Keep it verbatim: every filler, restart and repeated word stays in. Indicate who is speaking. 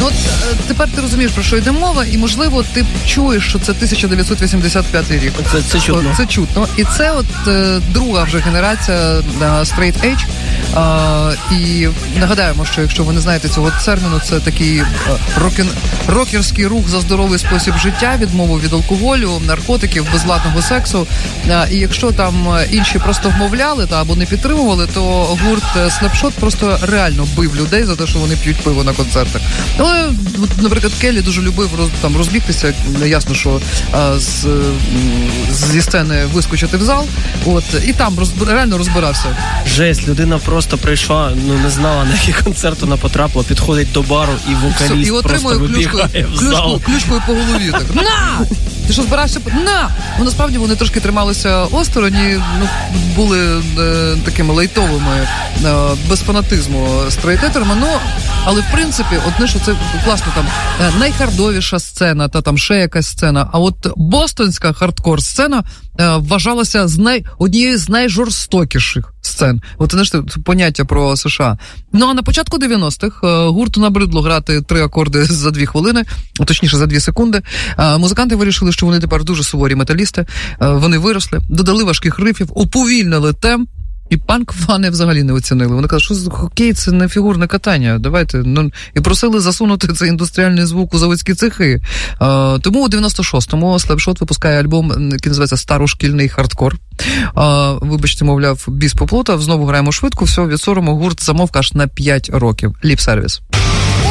Speaker 1: от тепер ти розумієш, про що йде мова, і, можливо, ти чуєш, що це тисяча дев'ятсот вісімдесят п'ятий рік.
Speaker 2: Це, це чутно.
Speaker 1: Це чутно. І це от е, друга вже генерація Straight Edge. Е, і нагадаємо, що якщо ви не знаєте цього терміну, це такий е, рокін, рокерський рух за здоровий спосіб життя, відмову від алкоголю, наркотиків, безладного сексу. Е, і якщо там інші просто вмовляли та або не підтримували, то гурт Slapshot просто реально бив людей за те, що вони п'ють пиво на концертах. Але, от, наприклад, Келлі дуже любив роз, там розбігтися. Ясно, що а, з, зі сцени вискочити в зал. От, і там роз, реально розбирався.
Speaker 2: Жесть, людина просто прийшла, ну не знала, на який концерт вона потрапила, підходить до бару і вокаліст
Speaker 1: Все, і
Speaker 2: просто вибігає в зал.
Speaker 1: Ключкою, ключкою по голові. Так, на! Ти що, збирався? На! Ну, насправді, вони трошки трималися осторонь, ну, були е, такими лайтовими, е, без фанатизму стрейт-етерами, ну, але, в принципі, от, не, що це класно, там, е, найхардовіша сцена, та там ще якась сцена, а от бостонська хардкор-сцена е, вважалася з най, однією з найжорстокіших сцен. От, знаєш, поняття про США. Ну, а на початку дев'яностих е, гурту набридло грати три акорди за дві хвилини, точніше, за дві секунди. Е, музиканти вирішили, що вони тепер дуже суворі металісти. Е, вони виросли, додали важких рифів, уповільнили темп, і панк-фани взагалі не оцінили. Вони кажуть, що хокей – це не фігурне катання, давайте. Ну, і просили засунути цей індустріальний звук у заводські цехи. Е, тому у дев'яносто шостому Slapshot випускає альбом, який називається «Старошкільний хардкор». Е, вибачте, мовляв, біс поплутав, знову граємо швидко, все, від сорому гурт замовк аж на п'ять років. Ліп-сервіс.